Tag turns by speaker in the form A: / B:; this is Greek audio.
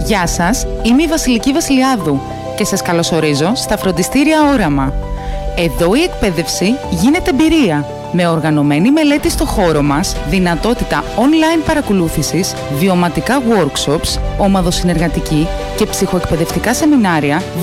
A: Γεια σας, είμαι η Βασιλική Βασιλιάδου και σας καλωσορίζω στα φροντιστήρια Όραμα. Εδώ η εκπαίδευση γίνεται εμπειρία, με οργανωμένη μελέτη στο χώρο μας, δυνατότητα online παρακολούθησης, βιωματικά workshops, ομαδοσυνεργατική και ψυχοεκπαιδευτικά σεμινάρια